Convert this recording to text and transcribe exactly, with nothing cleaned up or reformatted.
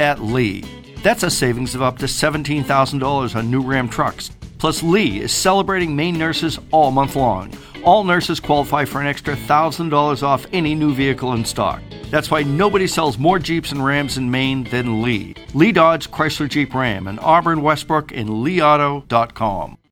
at Lee. That's a savings of up to seventeen thousand dollars on new Ram trucks. Plus, Lee is celebrating Maine nurses all month long. All nurses qualify for an extra one thousand dollars off any new vehicle in stock. That's why nobody sells more Jeeps and Rams in Maine than Lee. Lee Dodge Chrysler Jeep Ram in Auburn, Westbrook, and lee auto dot com.